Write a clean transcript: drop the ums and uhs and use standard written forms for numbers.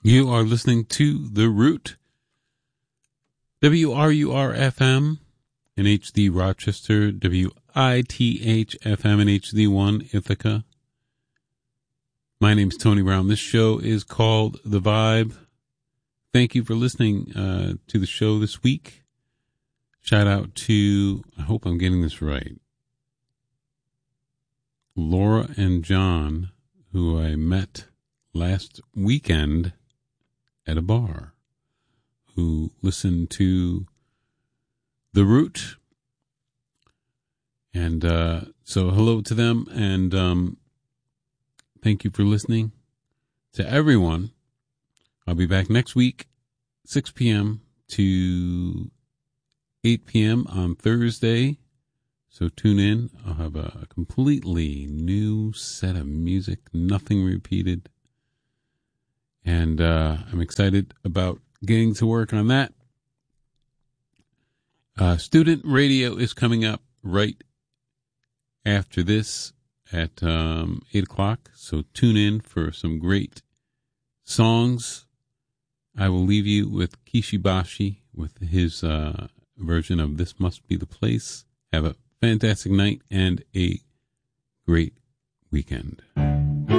You are listening to The Root, WRUR-FM in HD Rochester, WITH-FM in HD1 Ithaca. My name's Tony Brown. This show is called The Vibe. Thank you for listening to the show this week. Shout out to, I hope I'm getting this right, Laura and John, who I met last weekend at a bar, who listened to The Root. And so hello to them, and thank you for listening. To everyone, I'll be back next week, 6 p.m. to 8 p.m. on Thursday. So tune in. I'll have a completely new set of music, nothing repeated. And I'm excited about getting to work on that. Student radio is coming up right after this at 8 o'clock. So tune in for some great songs. I will leave you with Kishibashi with his version of This Must Be the Place. Have a fantastic night and a great weekend.